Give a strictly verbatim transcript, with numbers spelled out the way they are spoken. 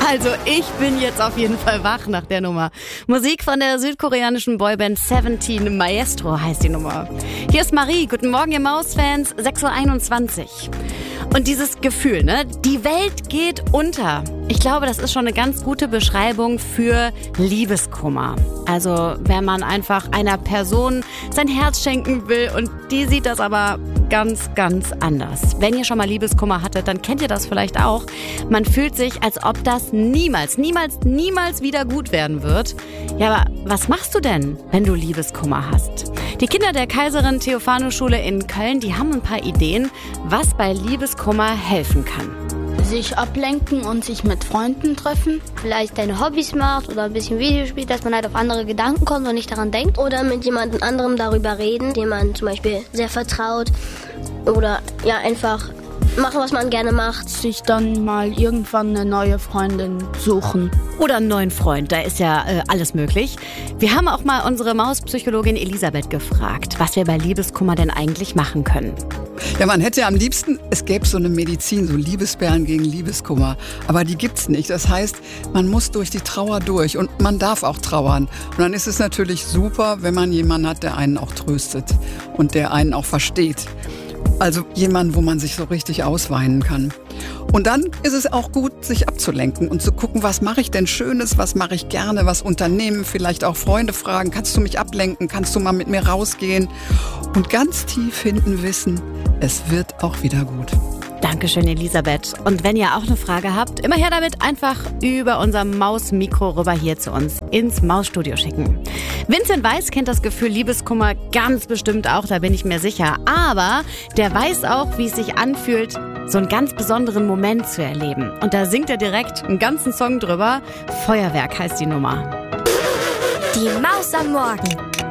Also ich bin jetzt auf jeden Fall wach nach der Nummer. Musik von der südkoreanischen Boyband Seventeen, Maestro heißt die Nummer. Hier ist Marie, guten Morgen ihr Maus-Fans, sechs Uhr einundzwanzig. Und dieses Gefühl, ne, die Welt geht unter. Ich glaube, das ist schon eine ganz gute Beschreibung für Liebeskummer. Also wenn man einfach einer Person sein Herz schenken will und die sieht das aber ganz, ganz anders. Wenn ihr schon mal Liebeskummer hattet, dann kennt ihr das vielleicht auch. Man fühlt sich, als ob das niemals, niemals, niemals wieder gut werden wird. Ja, aber was machst du denn, wenn du Liebeskummer hast? Die Kinder der Kaiserin-Theophano-Schule in Köln, die haben ein paar Ideen, was bei Liebeskummer helfen kann. Sich ablenken und sich mit Freunden treffen. Vielleicht deine Hobbys macht oder ein bisschen Video spielt, dass man halt auf andere Gedanken kommt und nicht daran denkt. Oder mit jemand anderem darüber reden, dem man zum Beispiel sehr vertraut. Oder ja, einfach machen, was man gerne macht. Sich dann mal irgendwann eine neue Freundin suchen. Oder einen neuen Freund, da ist ja äh, alles möglich. Wir haben auch mal unsere Mauspsychologin Elisabeth gefragt, was wir bei Liebeskummer denn eigentlich machen können. Ja, man hätte ja am liebsten, es gäbe so eine Medizin, so Liebesperlen gegen Liebeskummer. Aber die gibt's nicht. Das heißt, man muss durch die Trauer durch und man darf auch trauern. Und dann ist es natürlich super, wenn man jemanden hat, der einen auch tröstet und der einen auch versteht. Also jemand, wo man sich so richtig ausweinen kann. Und dann ist es auch gut, sich abzulenken und zu gucken, was mache ich denn Schönes, was mache ich gerne, was unternehmen, vielleicht auch Freunde fragen, kannst du mich ablenken, kannst du mal mit mir rausgehen? Und ganz tief hinten wissen, es wird auch wieder gut. Dankeschön, Elisabeth. Und wenn ihr auch eine Frage habt, immer her damit, einfach über unser Maus-Mikro rüber hier zu uns ins Mausstudio schicken. Vincent Weiss kennt das Gefühl Liebeskummer ganz bestimmt auch, da bin ich mir sicher. Aber der weiß auch, wie es sich anfühlt, so einen ganz besonderen Moment zu erleben. Und da singt er direkt einen ganzen Song drüber. Feuerwerk heißt die Nummer. Die Maus am Morgen.